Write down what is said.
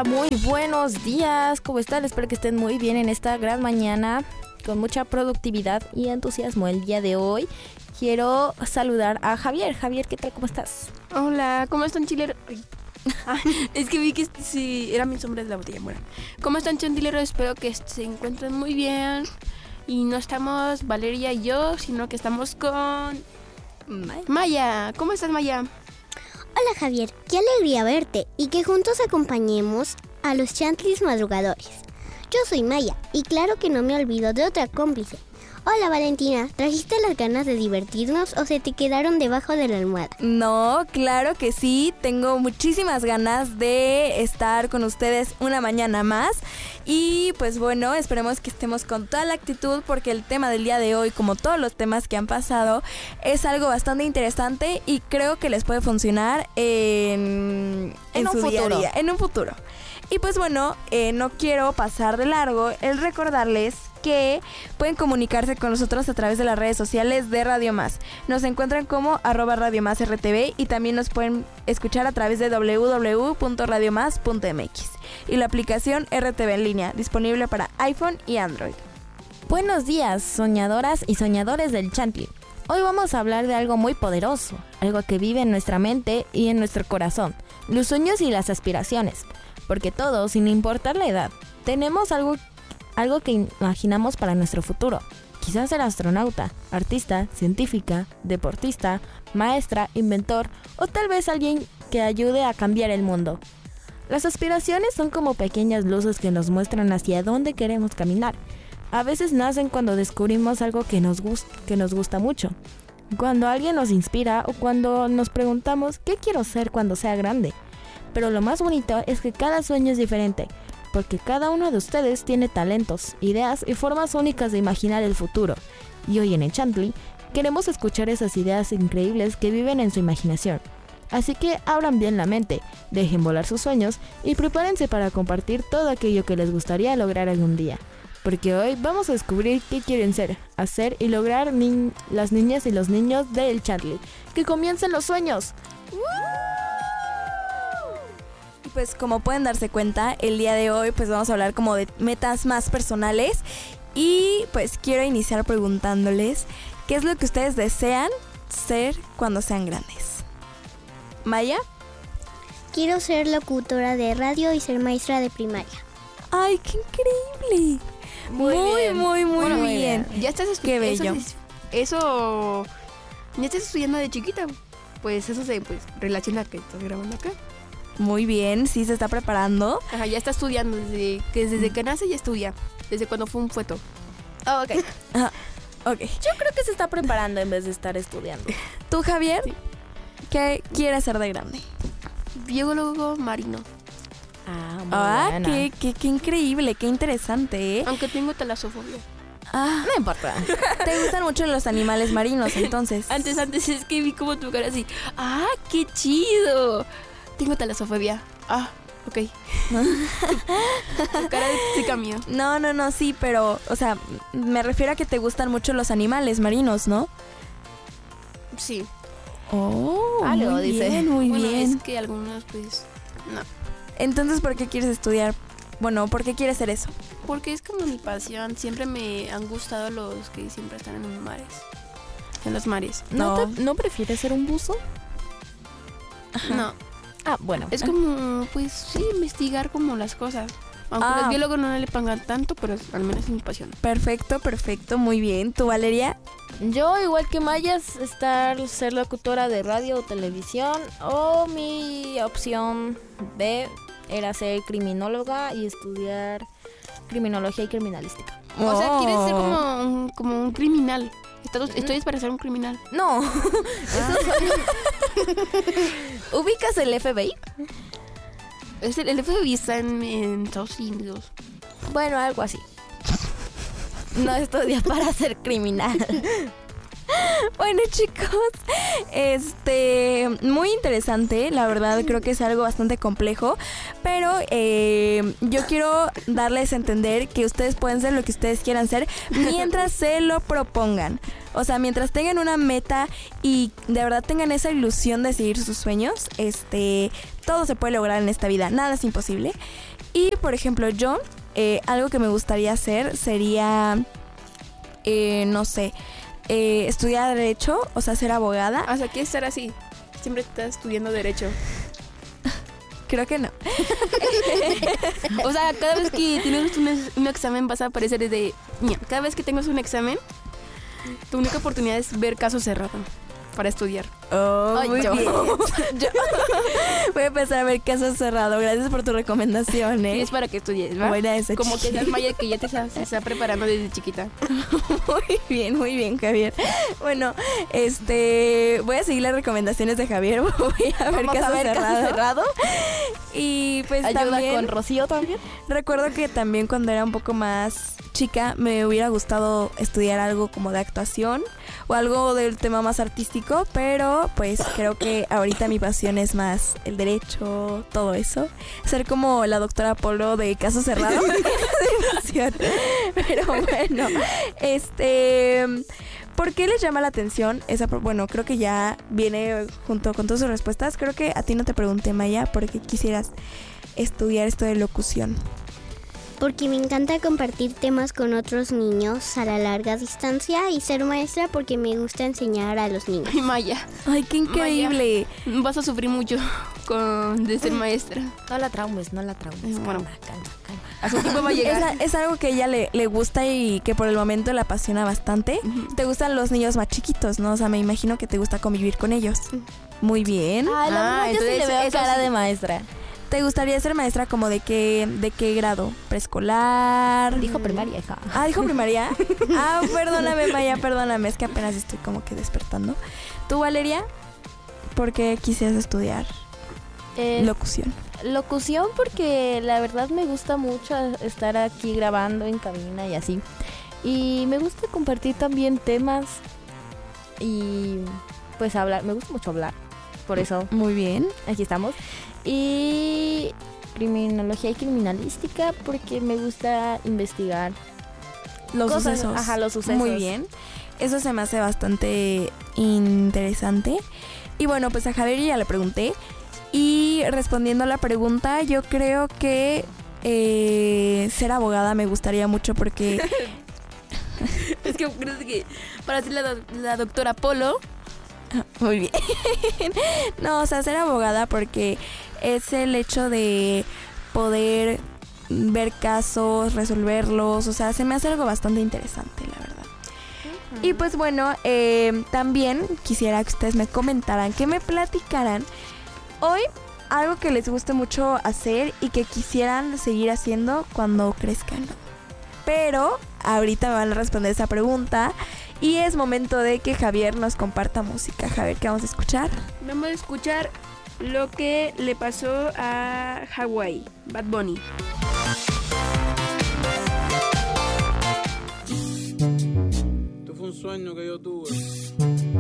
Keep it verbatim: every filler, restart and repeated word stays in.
Hola, muy buenos días. ¿Cómo están? Espero que estén muy bien en esta gran mañana, con mucha productividad y entusiasmo. El día de hoy quiero saludar a Javier. Javier, ¿qué tal? ¿Cómo estás? Hola, ¿cómo están, chileros? Ah, es que vi que sí, era mi sombra de la botella. Bueno, ¿cómo están, chandileros? Espero que se encuentren muy bien. Y no estamos Valeria y yo, sino que estamos con Maya. Maya. ¿Cómo estás, Maya? Hola, Javier, qué alegría verte y que juntos acompañemos a los Chantlis madrugadores. Yo soy Maya y claro que no me olvido de otra cómplice. Hola, Valentina, ¿trajiste las ganas de divertirnos o se te quedaron debajo de la almohada? No, claro que sí, tengo muchísimas ganas de estar con ustedes una mañana más. Y pues bueno, esperemos que estemos con toda la actitud, porque el tema del día de hoy, como todos los temas que han pasado, es algo bastante interesante y creo que les puede funcionar en, en, en su un día a futuro. día, en un futuro. Y pues bueno, eh, no quiero pasar de largo el recordarles que pueden comunicarse con nosotros a través de las redes sociales de Radio Más. Nos encuentran como arroba Radio Más R T V y también nos pueden escuchar a través de doble u doble u doble u punto radio más punto m x y la aplicación R T V en línea, disponible para iPhone y Android. Buenos días, soñadoras y soñadores del Chantli. Hoy vamos a hablar de algo muy poderoso, algo que vive en nuestra mente y en nuestro corazón, los sueños y las aspiraciones, porque todos, sin importar la edad, tenemos algo Algo que imaginamos para nuestro futuro. Quizás ser astronauta, artista, científica, deportista, maestra, inventor o tal vez alguien que ayude a cambiar el mundo. Las aspiraciones son como pequeñas luces que nos muestran hacia dónde queremos caminar. A veces nacen cuando descubrimos algo que nos, gust- que nos gusta mucho, cuando alguien nos inspira o cuando nos preguntamos ¿qué quiero ser cuando sea grande? Pero lo más bonito es que cada sueño es diferente, porque cada uno de ustedes tiene talentos, ideas y formas únicas de imaginar el futuro. Y hoy en el Chantli queremos escuchar esas ideas increíbles que viven en su imaginación. Así que abran bien la mente, dejen volar sus sueños y prepárense para compartir todo aquello que les gustaría lograr algún día. Porque hoy vamos a descubrir qué quieren ser, hacer y lograr ni- las niñas y los niños del Chantli. ¡Que comiencen los sueños! Pues como pueden darse cuenta, el día de hoy pues vamos a hablar como de metas más personales. Y pues quiero iniciar preguntándoles ¿qué es lo que ustedes desean ser cuando sean grandes? ¿Maya? Quiero ser locutora de radio y ser maestra de primaria. ¡Ay, qué increíble! Muy, muy, bien. muy, muy, Bueno, muy bien. Ya estás estu- Qué bello. Eso, eso ya estás estudiando de chiquita. Pues eso se pues relaciona que estás grabando acá. Muy bien, sí se está preparando. Ajá, ya está estudiando desde que desde que nace ya estudia. Desde cuando fue un feto. Oh, ok. Ajá, ok. Yo creo que se está preparando en vez de estar estudiando. ¿Tú, Javier? Sí. ¿Qué quieres ser de grande? Biólogo marino. Ah, muy Ah, buena. qué, qué, qué increíble, qué interesante, ¿eh? Aunque tengo talasofobia. Ah, No importa. ¿te gustan mucho los animales marinos entonces? Antes, antes es que vi como tu cara así. ¡Ah, qué chido! Tengo talasofobia. Ah, ok. Tu cara se cambió. No, no, no, sí, pero, o sea, me refiero a que te gustan mucho los animales marinos, ¿no? Sí. Oh, Ah, luego muy dice. bien, muy Bueno, bien. es que algunos pues no. Entonces, ¿por qué quieres estudiar? Bueno, ¿por qué quieres hacer eso? Porque es como mi pasión. Siempre me han gustado los que siempre están en los mares. En los mares. ¿No, No. te- ¿no prefieres ser un buzo? No. Ah, bueno. Es como, pues sí, investigar como las cosas. Aunque Ah. los biólogos no le pagan tanto, pero al menos es mi pasión. Perfecto, perfecto, muy bien. ¿Tú, Valeria? Yo, igual que Mayas, estar, ser locutora de radio o televisión. O mi opción B era ser criminóloga y estudiar criminología y criminalística. O sea, quieres ser Oh. como un, como un criminal. Estoy, estoy para ser un criminal. No. ¿Ubicas el F B I? Es el, el F B I está en, en Estados Unidos. Bueno, algo así. No estudia para ser criminal. Bueno, chicos, este, muy interesante, la verdad creo que es algo bastante complejo, pero eh, yo quiero darles a entender que ustedes pueden ser lo que ustedes quieran ser mientras se lo propongan. O sea, mientras tengan una meta y de verdad tengan esa ilusión de seguir sus sueños, este, todo se puede lograr en esta vida, nada es imposible. Y, por ejemplo, yo, eh, algo que me gustaría hacer sería, eh, no sé, eh, estudiar Derecho, o sea, ser abogada. O sea, ¿quieres estar así? Siempre estás estudiando Derecho. Creo que no. O sea, cada vez que tienes un, un examen vas a aparecer de... Mira, cada vez que tengas un examen, tu única oportunidad es ver caso cerrado para estudiar. Oh, Ay, muy yo. bien. Yo voy a empezar a ver Caso Cerrado. Gracias por tu recomendación, ¿eh? Y es para que estudies, ¿va? Buena esa, Como que chiqui. seas Maya que ya te está, se está preparando desde chiquita. Muy bien, muy bien, Javier. Bueno, este, voy a seguir las recomendaciones de Javier. Voy a ver Vamos Caso a ver Cerrado. Caso Cerrado. Y pues Ayuda también con Rocío también. recuerdo que también cuando era un poco más chica me hubiera gustado estudiar algo como de actuación o algo del tema más artístico, pero pues creo que ahorita mi pasión es más el derecho, todo eso. Ser como la doctora Polo de Caso Cerrado. Esa es mi pasión. Pero bueno, este... ¿por qué les llama la atención esa? pro- Bueno, creo que ya viene junto con todas sus respuestas. Creo que a ti no te pregunté, Maya, por qué quisieras estudiar esto de locución. Porque me encanta compartir temas con otros niños a la larga distancia y ser maestra porque me gusta enseñar a los niños. Ay, Maya, ¡Ay, qué increíble! vas a sufrir mucho con de ser maestra. No la traumes, no la traumes. Bueno. Calma, calma, calma. A su tiempo va a Es, llegar. a- es algo que a ella le, le gusta y que por el momento le apasiona bastante. Ujú. Te gustan los niños más chiquitos, ¿no? O sea, me imagino que te gusta convivir con ellos. Muy bien. Ah, la Ah, verdad yo sí entonces le veo eso cara sí. de maestra. ¿Te gustaría ser maestra como de qué, de qué grado? ¿Preescolar? Dijo primaria, hija. Ah, dijo primaria. Ah, perdóname, Maya, perdóname. Es que apenas estoy como que despertando. ¿Tú, Valeria? ¿Por qué quisieras estudiar Eh, locución? Locución porque la verdad me gusta mucho estar aquí grabando en cabina y así. Y me gusta compartir también temas y pues hablar. Me gusta mucho hablar. Por eso Muy bien. aquí estamos. Y criminología y criminalística porque me gusta investigar Los cosas. sucesos. Ajá, los sucesos. Muy bien. Eso se me hace bastante interesante. Y bueno, pues a Javier ya le pregunté. Y respondiendo a la pregunta, yo creo que eh, ser abogada me gustaría mucho porque... Es que creo que para ti la, do- la doctora Polo. Muy bien. No, o sea, ser abogada porque es el hecho de poder ver casos, resolverlos. O sea, se me hace algo bastante interesante, la verdad. Y pues bueno, eh, también quisiera que ustedes me comentaran, que me platicaran hoy algo que les guste mucho hacer y que quisieran seguir haciendo cuando crezcan. Pero ahorita me van a responder esa pregunta y es momento de que Javier nos comparta música. Javier, ¿qué vamos a escuchar? Vamos a escuchar lo que le pasó a Hawái, Bad Bunny. Esto fue un sueño que yo tuve.